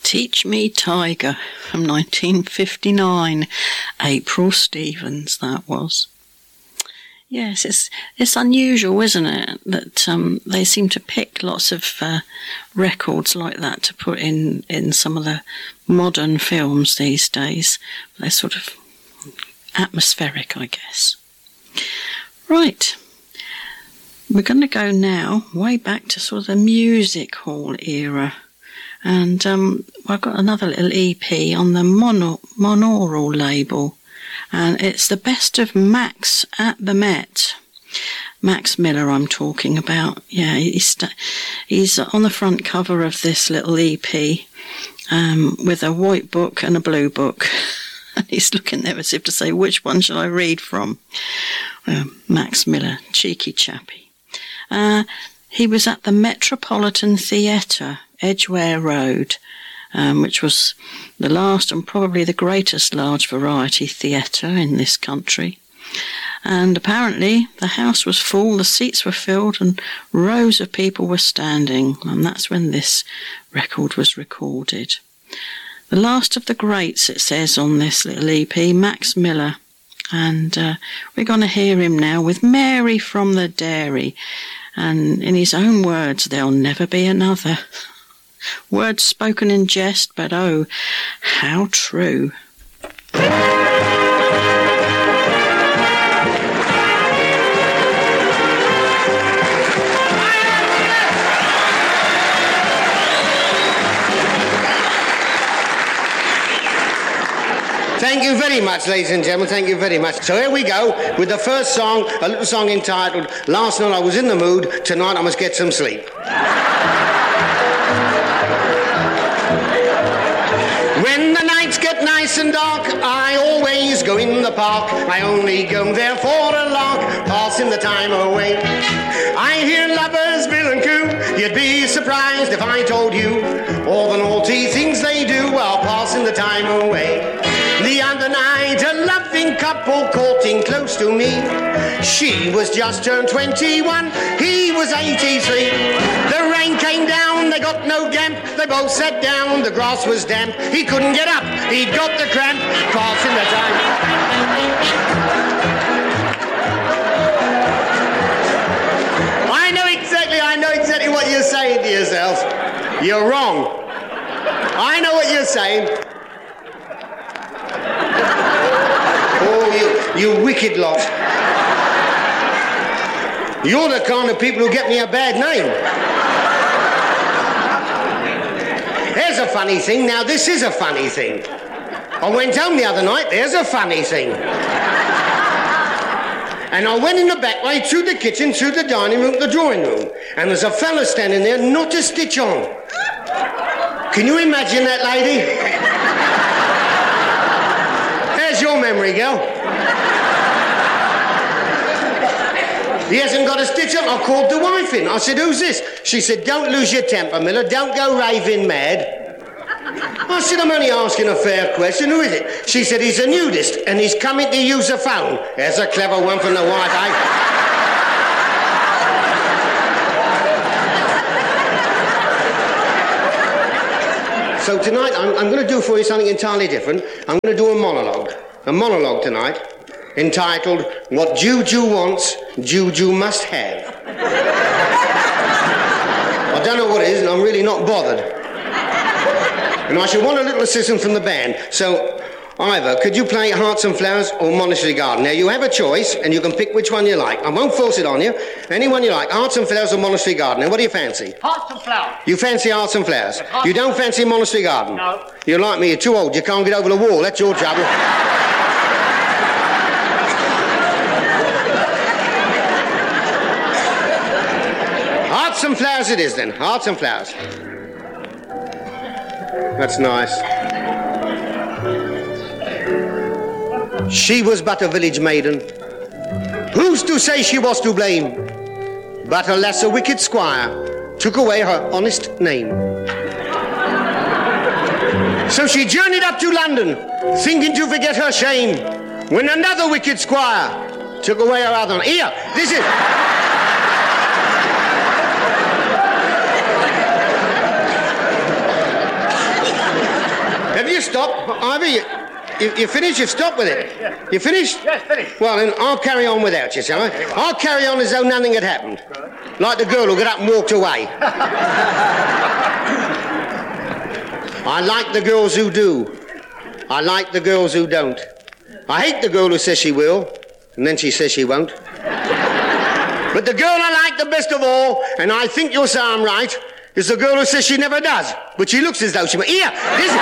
Teach Me Tiger from 1959. April Stevens, that was. Yes, it's unusual, isn't it, that they seem to pick lots of records like that to put in some of the modern films these days. They're sort of atmospheric, I guess. Right. We're going to go now way back to sort of the music hall era. And I've got another little EP on the Monaural label. And it's the best of Max at the Met. Max Miller I'm talking about. Yeah, he's on the front cover of this little EP with a white book and a blue book. And he's looking there as if to say, which one shall I read from? Max Miller, cheeky chappy. He was at the Metropolitan Theatre, Edgware Road, which was the last and probably the greatest large variety theatre in this country. And apparently the house was full, the seats were filled, and rows of people were standing. And that's when this record was recorded. The last of the greats, it says on this little EP, Max Miller. And we're going to hear him now with Mary from the Dairy. And in his own words, there'll never be another. Words spoken in jest, but oh, how true. Thank you very much, ladies and gentlemen, thank you very much. So here we go with the first song, a little song entitled, Last Night I Was in the Mood, Tonight I Must Get Some Sleep. When the nights get nice and dark, I always go in the park. I only go there for a lark, passing the time away. I hear lovers bill and coo. You'd be surprised if I told you all the naughty things they do while passing the time away. The other night, a loving couple courting close to me. She was just turned 21, he was 83. The rain came down, they got no damp. They both sat down, the grass was damp. He couldn't get up, he'd got the cramp, passing the time. I know exactly what you're saying to yourself. You're wrong. I know what you're saying. Oh, you wicked lot. You're the kind of people who get me a bad name. There's a funny thing. Now, this is a funny thing. I went home the other night. There's a funny thing. And I went in the back way, through the kitchen, through the dining room, the drawing room. And there's a fella standing there, not a stitch on. Can you imagine that, lady? There's your memory, girl. He hasn't got a stitch on. I called the wife in. I said, who's this? She said, don't lose your temper, Miller. Don't go raving mad. I said, I'm only asking a fair question. Who is it? She said, he's a nudist and he's coming to use a phone. There's a clever one from the wife, eh? So tonight, I'm going to do for you something entirely different. I'm going to do a monologue tonight, entitled, What Juju Wants, Juju Must Have. I don't know what it is, and I'm really not bothered. And I should want a little assistance from the band. So, either, could you play Hearts and Flowers or Monastery Garden? Now, you have a choice, and you can pick which one you like. I won't force it on you. Any one you like, Hearts and Flowers or Monastery Garden. Now, what do you fancy? Hearts and Flowers. You fancy Hearts and Flowers? Yes, you don't fancy Monastery Garden? No. You're like me, you're too old, you can't get over the wall. That's your trouble. Hearts and Flowers it is, then. Hearts and Flowers. That's nice. She was but a village maiden. Who's to say she was to blame? But alas, a wicked squire took away her honest name. So she journeyed up to London, thinking to forget her shame, when another wicked squire took away her other. Here, this is... stop. Ivy, you finished? You've stopped with it? Yes. You finished? Yes, finished. Well, then I'll carry on without you, shall I? I'll carry on as though nothing had happened. Like the girl who got up and walked away. I like the girls who do. I like the girls who don't. I hate the girl who says she will, and then she says she won't. But the girl I like the best of all, and I think you'll say I'm right, is the girl who says she never does, but she looks as though she might. Here, listen.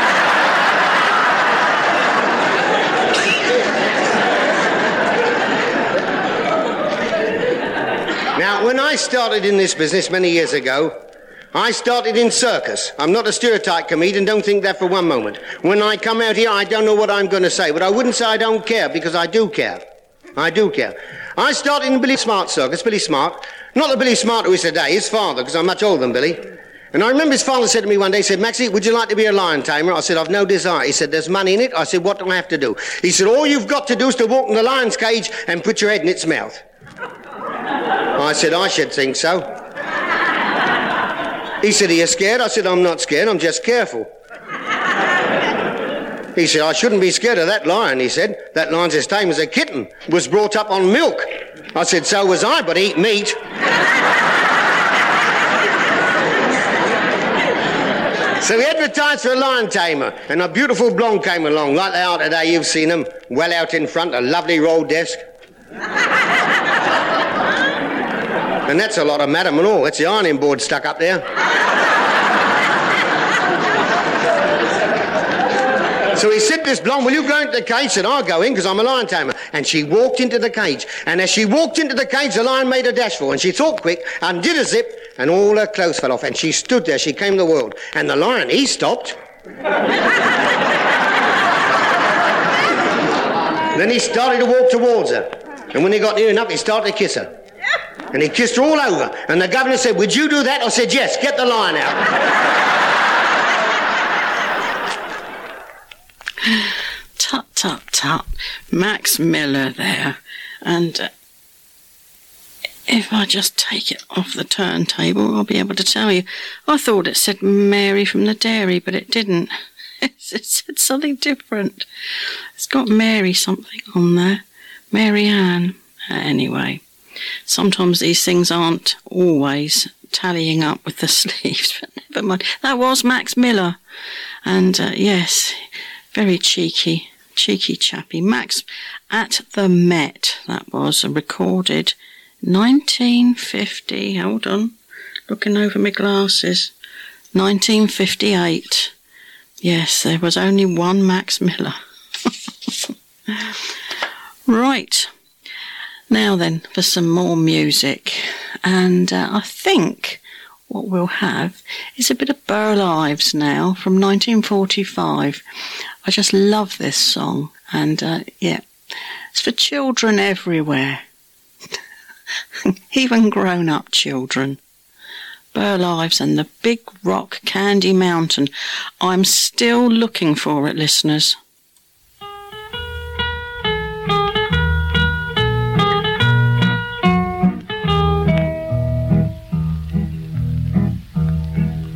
Now, when I started in this business many years ago, I started in circus. I'm not a stereotype comedian, don't think that for one moment. When I come out here, I don't know what I'm going to say, but I wouldn't say I don't care, because I do care. I do care. I started in Billy Smart circus, Billy Smart. Not the Billy Smart who is today, his father, because I'm much older than Billy. And I remember his father said to me one day, he said, Maxie, would you like to be a lion tamer? I said, I've no desire. He said, there's money in it. I said, what do I have to do? He said, all you've got to do is to walk in the lion's cage and put your head in its mouth. I said, I should think so. He said, are you scared? I said, I'm not scared, I'm just careful. He said, I shouldn't be scared of that lion, he said. That lion's as tame as a kitten, was brought up on milk. I said, so was I, but eat meat. So we advertised for a lion tamer, and a beautiful blonde came along, like they are today, you've seen them, well out in front, a lovely roll desk. And that's a lot of madam and all. That's the ironing board stuck up there. So he said to this blonde, will you go into the cage? Said, I'll go in because I'm a lion tamer. And she walked into the cage. And as she walked into the cage, the lion made a dash for her. And she thought quick, undid a zip, and all her clothes fell off. And she stood there. She came to the world. And the lion, he stopped. Then he started to walk towards her. And when he got near enough, he started to kiss her. And he kissed her all over. And the governor said, would you do that? I said, yes, get the lion out. Tut, tut, tut. Max Miller there. And if I just take it off the turntable, I'll be able to tell you. I thought it said Mary from the dairy, but it didn't. It said something different. It's got Mary something on there. Mary Ann. Anyway. Sometimes these things aren't always tallying up with the sleeves, but never mind. That was Max Miller. And yes, very cheeky chappy. Max at the Met, that was recorded 1950. Hold on, looking over my glasses. 1958. Yes, there was only one Max Miller. Right. Now then, for some more music, and I think what we'll have is a bit of Burl Ives now from 1945. I just love this song, and yeah, it's for children everywhere, even grown-up children. Burl Ives and the Big Rock Candy Mountain. I'm still looking for it, listeners.